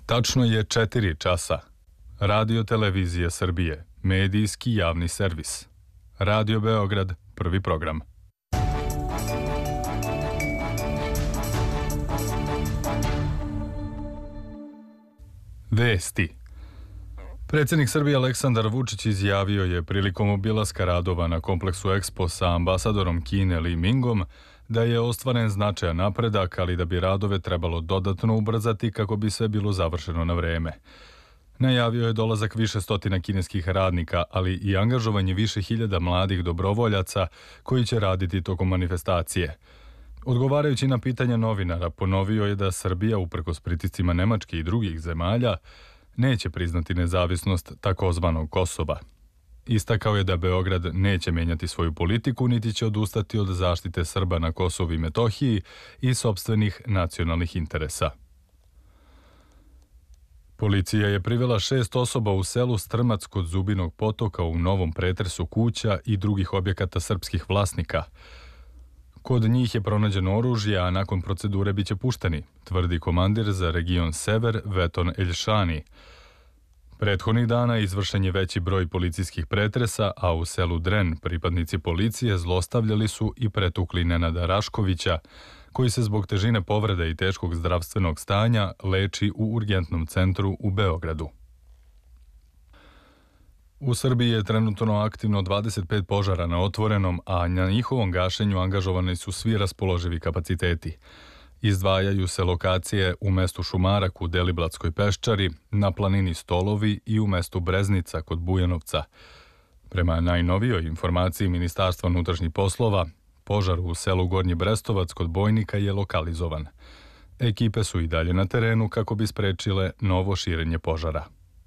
Tačno je 4 časa. Radio Televizija Srbije, medijski javni servis. Radio Beograd, prvi program. Vesti. Predsjednik Srbije Aleksandar Vučić izjavio je prilikom obilaska radova na kompleksu Expo sa ambasadorom Kine Li Mingom da je ostvaren značajan napredak, ali da bi radove trebalo dodatno ubrzati kako bi sve bilo završeno na vreme. Najavio je dolazak više stotina kineskih radnika, ali i angažovanje više hiljada mladih dobrovoljaca koji će raditi tokom manifestacije. Odgovarajući na pitanja novinara, ponovio je da Srbija, uprkos pritiscima Nemačke i drugih zemalja, neće priznati nezavisnost takozvanog Kosova. Istakao je da Beograd neće menjati svoju politiku, niti će odustati od zaštite Srba na Kosovu i Metohiji i sopstvenih nacionalnih interesa. Policija je privela 6 osoba u selu Strmac kod Zubinog potoka u novom pretresu kuća i drugih objekata srpskih vlasnika. Kod njih je pronađeno oružje, a nakon procedure biće pušteni, tvrdi komandir za region Sever Veton Eljšani. Prethodnih dana izvršen je veći broj policijskih pretresa, a u selu Dren pripadnici policije zlostavljali su i pretukli Nenada Raškovića, koji se zbog težine povrede i teškog zdravstvenog stanja leči u urgentnom centru u Beogradu. U Srbiji je trenutno aktivno 25 požara na otvorenom, a na njihovom gašenju angažovani su svi raspoloživi kapaciteti. Izdvajaju se lokacije u mestu Šumarak u Deliblatskoj peščari, na planini Stolovi i u mestu Breznica kod Bujanovca. Prema najnovijoj informaciji Ministarstva unutrašnjih poslova, požar u selu Gornji Brestovac kod Bojnika je lokalizovan. Ekipe su i dalje na terenu kako bi sprečile novo širenje požara.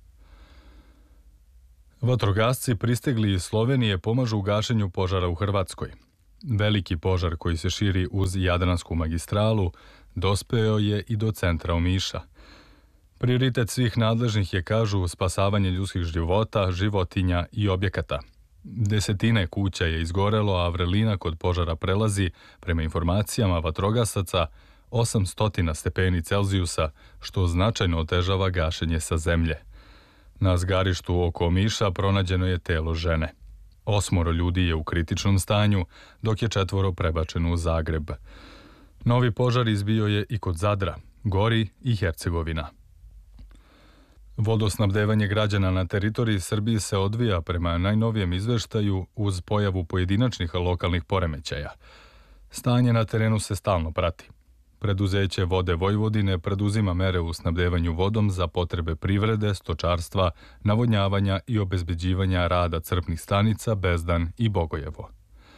Vatrogasci pristigli iz Slovenije pomažu u gašenju požara u Hrvatskoj. Veliki požar koji se širi uz Jadransku magistralu dospeo je i do centra Omiša. Prioritet svih nadležnih je, kažu, spasavanje ljudskih života, životinja i objekata. Desetine kuća je izgorelo, a vrelina kod požara prelazi, prema informacijama vatrogasaca, 800 stepeni Celzijusa, što značajno otežava gašenje sa zemlje. Na zgarištu oko Omiša pronađeno je telo žene. 8 ljudi je u kritičnom stanju, dok je 4 prebačeno u Zagreb. Novi požar izbio je i kod Zadra, Gori i Hercegovina. Vodosnabdevanje građana na teritoriji Srbije se odvija prema najnovijem izveštaju uz pojavu pojedinačnih lokalnih poremećaja. Stanje na terenu se stalno prati. Preduzeće Vode Vojvodine preduzima mere u snabdevanju vodom za potrebe privrede, stočarstva, navodnjavanja i obezbeđivanja rada crpnih stanica Bezdan i Bogojevo.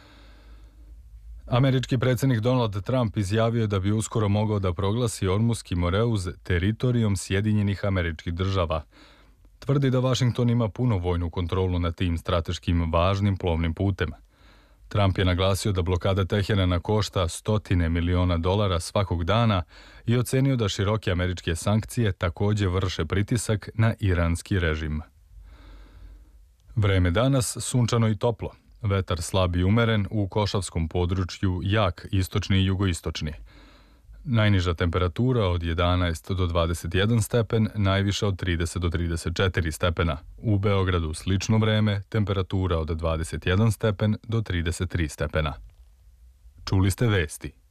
Američki predsjednik Donald Trump izjavio je da bi uskoro mogao da proglasi Ormuski Moreuz teritorijom Sjedinjenih Američkih Država. Tvrdi da Vašington ima punu vojnu kontrolu nad tim strateškim važnim plovnim putem. Trump je naglasio da blokada Teherana košta $100 miliona svakog dana i ocenio da široke američke sankcije također vrše pritisak na iranski režim. Vreme danas sunčano i toplo. Vetar slab i umeren, u košavskom području jak istočni i jugoistočni. Najniža temperatura od 11 do 21 stepen, najviša od 30 do 34 stepena. U Beogradu slično vreme, temperatura od 21 stepen do 33 stepena. Čuli ste vesti.